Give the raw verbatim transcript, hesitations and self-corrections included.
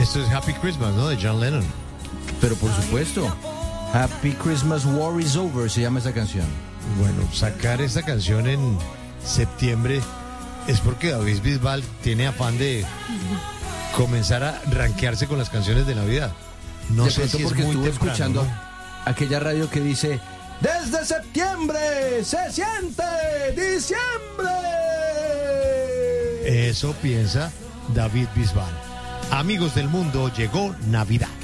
Esto es Happy Christmas, ¿no? De John Lennon. Pero por supuesto, Happy Christmas, War is Over se llama esa canción. Bueno, sacar esta canción en septiembre es porque David Bisbal tiene afán de comenzar a rankearse con las canciones de Navidad. No de sé pronto si es porque muy estuvo temprano, escuchando ¿no? aquella radio que dice: desde septiembre se siente diciembre. Eso piensa David Bisbal. Amigos del mundo, llegó Navidad.